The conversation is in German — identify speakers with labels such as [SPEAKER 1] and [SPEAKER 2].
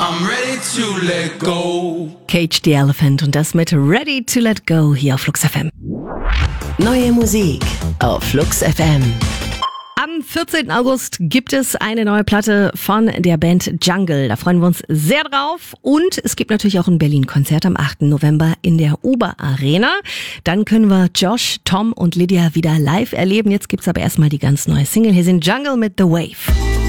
[SPEAKER 1] I'm ready to let go.
[SPEAKER 2] Cage the Elephant und das mit Ready to Let Go hier auf Flux FM.
[SPEAKER 3] Neue Musik auf Flux FM.
[SPEAKER 2] Am 14. August gibt es eine neue Platte von der Band Jungle. Da freuen wir uns sehr drauf. Und es gibt natürlich auch ein Berlin-Konzert am 8. November in der Uber Arena. Dann können wir Josh, Tom und Lydia wieder live erleben. Jetzt gibt's aber erstmal die ganz neue Single. Hier sind Jungle mit The Wave.